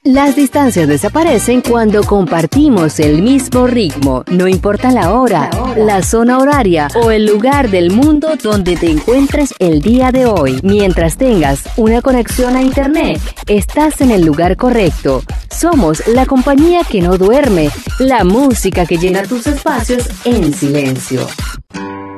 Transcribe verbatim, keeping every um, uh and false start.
Las distancias desaparecen cuando compartimos el mismo ritmo. No importa la hora, la zona horaria o el lugar del mundo donde te encuentres el día de hoy. Mientras tengas una conexión a internet, estás en el lugar correcto. Somos la compañía que no duerme, la música que llena tus espacios en silencio.